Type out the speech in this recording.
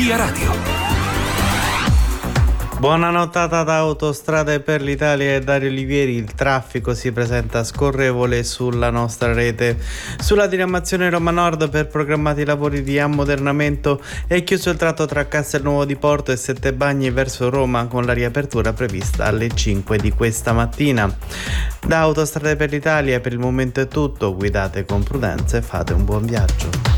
Via Radio. Buona nottata da Autostrade per l'Italia e Dario Olivieri. Il traffico si presenta scorrevole sulla nostra rete. Sulla diramazione Roma Nord, per programmati lavori di ammodernamento, è chiuso il tratto tra Castelnuovo di Porto e Sette Bagni verso Roma, con la riapertura prevista alle 5 di questa mattina. Da Autostrade per l'Italia per il momento è tutto. Guidate con prudenza e fate un buon viaggio.